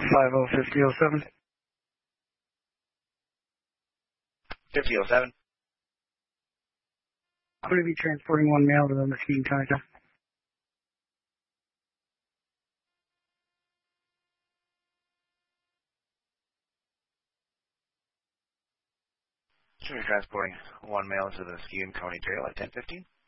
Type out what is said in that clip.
5007. 5007. I'm going to be transporting one male to the Muskegon County Jail. Should be transporting one male to the Muskegon County Jail at 10:15.